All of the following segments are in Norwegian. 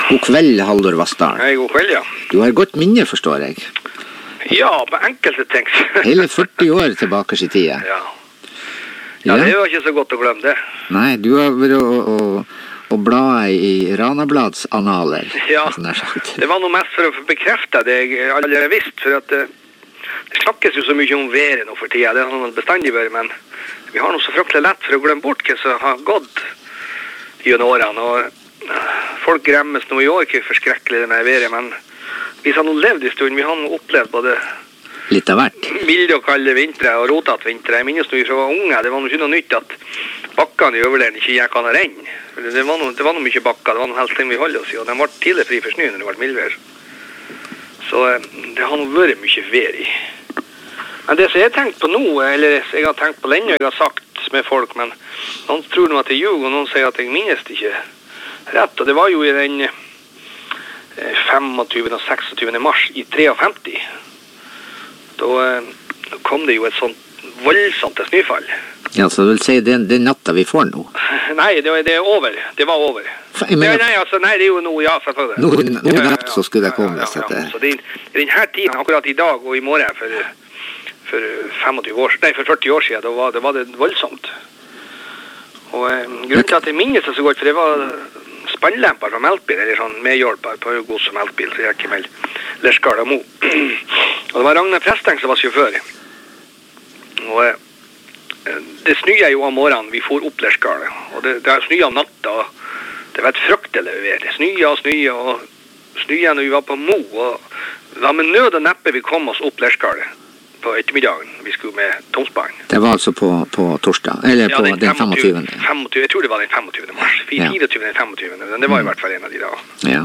God kveld, Haldor Vassdal. Hei, god kveld, ja. Du har godt minne, forstår jeg. Ja, på enkelte ting. Hele 40 år tilbake i tida. Ja. Ja, det var ikke så godt å glemme det. Nei, du har vært å bla i Ranablads analer. Ja, det var noe mest for å bekrefte det jeg allerede visste, for at det snakkes jo så mye om været nå for tida. Det har noe bestandig vært, men vi har noe så fryktelig lett for å glemme bort hva som har gått gjennom årene, og folk gremmes nå i år, ikke forskrekkelig det med været, men vi har nå levd i stund, vi har nå opplevd både litt av hvert. Milde og kalde vintre og rotat vintre. Jeg minnes når vi var unge, det var noe ikke noe nytt at bakkene i overleden ikke gikk an å renne. Det var noe mye bakker, det var noe helst ting vi holdt oss i, og de var tidlig fri for snø når det ble mildvær. Så det har nå vært mye vær i. Men det som jeg har tenkt på nå, eller jeg har tenkt på lenge, jeg har sagt med folk, men noen tror nå at jeg ljuger, og noen sier at jeg minnes det ikke rett, og det var jo i den 25. og 26. mars i 53. Da kom det jo et sånt voldsomt snøfall. Ja, så du vil si det er natta vi får nå? Nei, det er over. Det var over. Nei, det er jo nå, ja, selvfølgelig. Nå natt så skulle det komme. Ja. Så i denne tiden, akkurat i dag og i morgen, for 40 år siden, da var det voldsomt. Og grunnen til at jeg minnes det så godt, for det var spannlemper fra melkbil, eller sånn medhjelper på gods og melkbil, så jeg ikke med Lerskala Mo. Og det var Ragnar Presteng som var sjåfør. Og det snøyer jo om morgenen, vi får opp Lerskala, og det snøyer om natta, og det var et fryktelig vær. Det snøyer, og snøyer når vi var på Mo, og det var med nød og neppe vi kom oss opp Lerskala på ettermiddagen. Vi skulle med Tomsbanen. Det var altså på torsdag, eller på den 25. Jeg tror det var den 25. mars. 24. den 25. Men det var i hvert fall en av de da. Ja.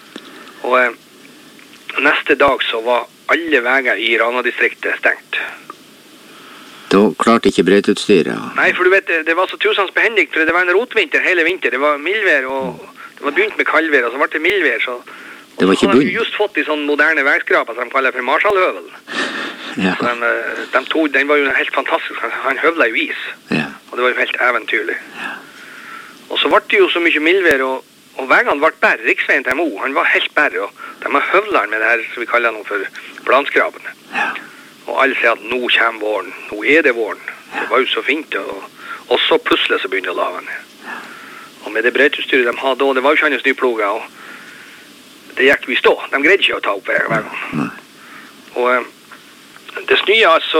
Og neste dag så var alle veier i Rana-distriktet stengt. Da klarte ikke brøyteutstyret? Nei, for du vet, det var så tusens behendig, for det var en rotvinter hele vinter. Det var mildvær, og det var begynt med kaldvær, og så ble det mildvær, så... Det var ikke bunn? Han hadde just fått de sånne moderne veiskraper som de kaller for Marshallhøvel. Ja. Den var jo helt fantastisk. Han høvla jo is. Ja. Og det var jo helt eventyrlig. Ja. Og så ble det jo så mye mildvær, og veiene ble bær. Riksveien til Mo, han var helt bær, og de har høvlet med det her, som vi kaller noe for blanskrapene. Ja. Og alle sier at nå kommer våren, nå er det våren. Det var jo så fint, og så plutselig så begynner laven. Ja. Og med det brøyteutstyret de hadde, det var jo ikke andre snøploger, og det gikk vi stå. De greide ikke å ta opp veien. Og det snøyer altså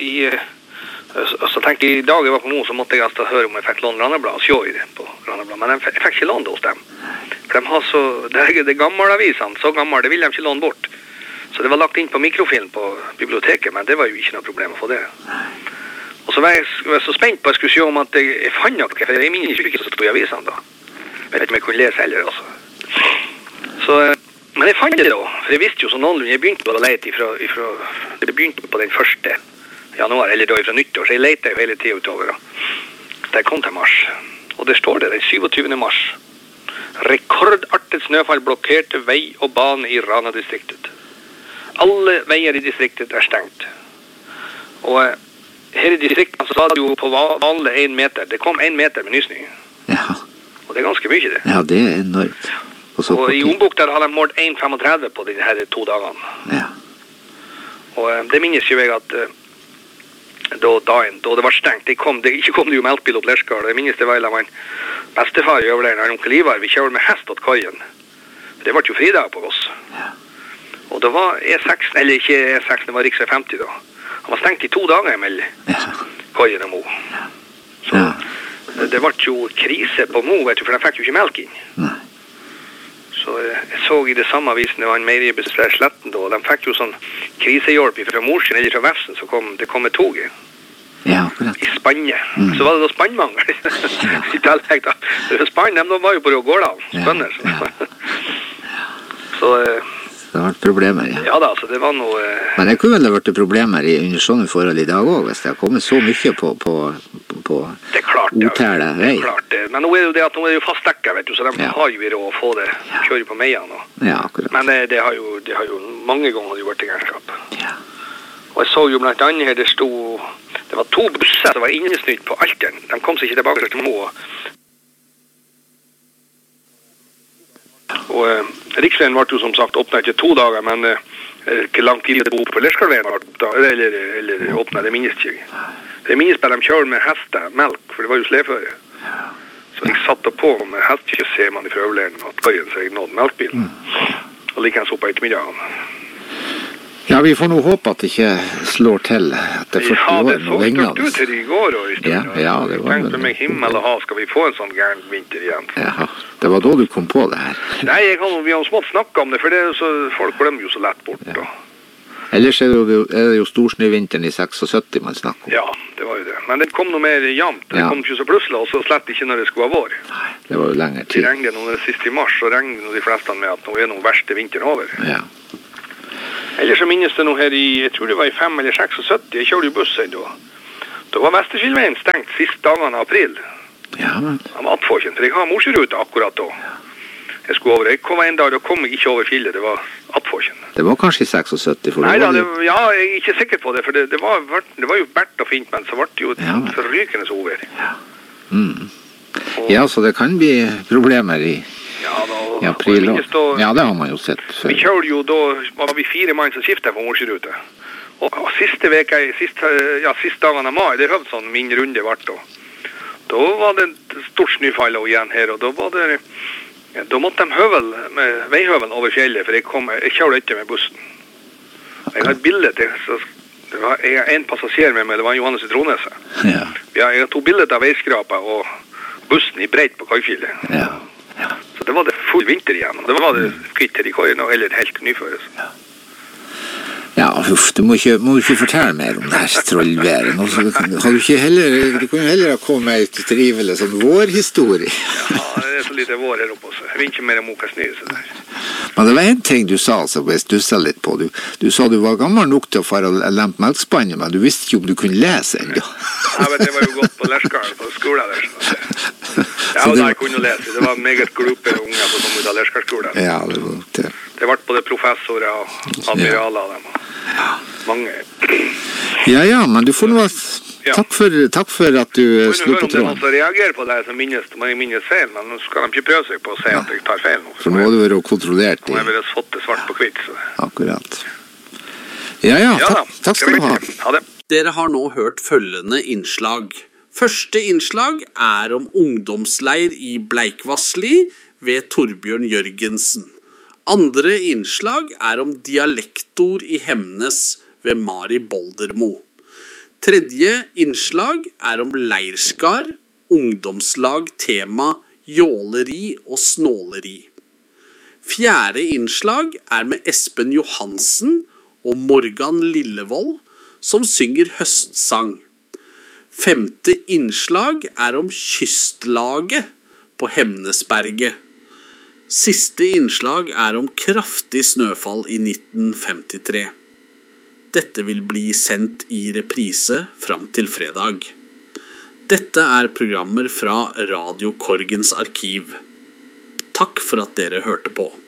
så tenkte jeg i dag jeg var på Mo, så måtte jeg altså høre om jeg fikk låne Ranabladet og sjå i det på Ranabladet, men jeg fikk ikke låne det hos dem. For de har så, det gamle avisene, så gamle, det ville de ikke låne bort. Så det var lagt inn på mikrofilm på biblioteket, men det var jo ikke noe problem å få det. Og så var jeg så spent på at jeg skulle se om at jeg fant noe, for jeg minner ikke så stod i avisene da. Jeg vet ikke om jeg kunne lese heller også. Så, men jeg fant det da, for jeg visste jo så noenlunde, jeg begynte å lete det begynte på den 1. januar, eller da fra nyttår, så jeg lette jo hele tiden utover da. Da jeg kom til mars, og det står det, den 27. mars. Rekordartet snøfall blokkerte vei og bane i Rana-distriktet. Alle veier i distriktet stengt. Og her i distriktet så sa det jo på vanlig 1 meter, det kom 1 meter med nysning. Ja. Og det ganske mye det. Ja, det enormt. Og i ombok der har de målt 1,35 på de her 2 dagene. Ja. Og det minnes jo jeg at da det var stengt, ikke kom det jo melkbil opp Lerskala. Jeg minnes det var en bestefar i overlegen, onkel Ivar, vi kjører med hest til kaien. Det var jo fridag på oss. Ja. Og det var E6, eller ikke E6, det var riksvei 50 da. Han var stengt i 2 dager mellom kaien og Mo. Så det var jo krise på Mo, vet du, for de fikk jo ikke melk inn. Nei. Så jeg så i det samme avisen, det var en meieribesvær Sletten da, og de fikk jo sånn krisehjelp fra Morsen eller fra Vefsen, så det kom med toget. Ja, akkurat. I Spanje. Så var det da spannmangel. I tillegg da. Spann, de var jo på å gå av, spønner. Så det har vært problemer, ja. Ja da, så det var noe... Men det kunne vel ha vært problemer under sånne forhold i dag også, hvis det har kommet så mye på det er klart, otæle vei. Det er klart, det. Men nå er det at nå er det jo fastdekket, vet du, så de har jo råd å få det, kjøre på meiene. Ja, akkurat. Men det har jo mange ganger vært i gærskap. Ja. Og jeg så jo blant annet her, det var 2 busser som var innesnytt på Alteren. De kom seg ikke tilbake til Mo. Og riksveien ble jo som sagt åpnet etter 2 dager, men ikke lang tid det på Lerskardveien eller åpnet, det minnes ikke. Det minnes bare de kjører med hestemelk, for det var jo sleføre. Så jeg satt på med hestekjøs, ser man i prøvelæren at køyen seg nådde melkbilen. Og like hans opp på ettermiddagen. Ja, vi får nå håpe at det ikke slår til etter 40 år. Ja, det så stort ut til i går og i stedet. Ja, det var jeg tenkte meg himmel og hav, skal vi få en sånn gæren vinter igjen? Ja, det var da du kom på det her. Nei, vi har smått snakket om det, for det så, folk glemmer jo så lett bort. Ja. Ellers er det jo storsnøvinteren i 76 man snakker om. Ja, det var jo det. Men det kom noe mer jevnt. Det kom ikke så plutselig, og så slett ikke når det skulle være vår. Nei, det var jo lenger tid. Det regnet noe sist i mars, og regnet de fleste med at nå er noe verste vinteren over. Ja. Ellers så minnes det noe her i, jeg tror det var i 5 eller 76, jeg kjørte jo bussen da. Da var Vesterskilveien stengt siste dagene av april. Ja, men... Han var attforkjent, for jeg har morsruta akkurat da. Jeg skulle over, jeg kom en dag, da kom jeg ikke over fjellet, det var attforkjent. Det var kanskje i 76? Nei da, ja, jeg er ikke sikker på det, for det var jo bært og fint, men så ble det jo forrykende over. Ja. Ja, så det kan bli problemer i april. Ja, det har man jo sett før. Vi kjørte jo da, var vi 4 mann som skiftet på morsruta. Og siste dagen av mai, det høvde sånn min runde vart da. Da var det stort snøfall igjen her, og da var det... Da måtte de veihøvel over fjellet, for jeg kjørte ikke med bussen. Jeg har et bilde til, jeg har en passasjer med meg, det var Johannes i Tronese. Ja. Jeg har 2 bilder av veiskrapa og bussen i breit på Kajfjellet. Ja. Så det var det full vinter igjen, og det var det kvitter i køyen, eller helt nyføres. Ja, du må ikke fortelle mer om det her trollværet. Du kan jo heller ha kommet med et trivelig sånn vårhistorie. Ja, det er så lite vår her oppe også. Jeg vil ikke mer moka snø, så der. Men det var en ting du sa, så jeg stusset litt på. Du sa du var gammel nok til å fare og lempe melkspannet, men du visste ikke om du kunne lese enda. Ja, men det var jo godt på Lerskaren, på skolen der. Ja, og jeg kunne lese. Det var meget gruppe unger som kom ut av Lerskarsskolen. Ja, det var det. Det ble både professorer og admiraler av dem. Mange. Ja, men du får noe... Takk for at du slo på tråden. Om de reagerer på det som minnes feil, men nå skal de ikke prøve seg på å si at jeg tar feil nå. For nå må du være kontrollert. Nå har jeg vært fått det svart på kvitt. Akkurat. Ja, takk skal du ha. Ha det. Dere har nå hørt følgende innslag. Første innslag er om ungdomsleir i Bleikvassli ved Torbjørn Jørgensen. Andre innslag er om dialektor i Hemnes ved Mari Boldermo. Tredje innslag er om leirskar, ungdomslag, tema, jåleri og snåleri. Fjerde innslag er med Espen Johansen og Morgan Lillevold, som synger høstsang. Femte innslag er om kystlaget på Hemnesberget. Siste innslag er om kraftig snøfall i 1953. Dette vil bli sendt i reprise fram til fredag. Dette er programmer fra Radio Korgens arkiv. Takk for at dere hørte på.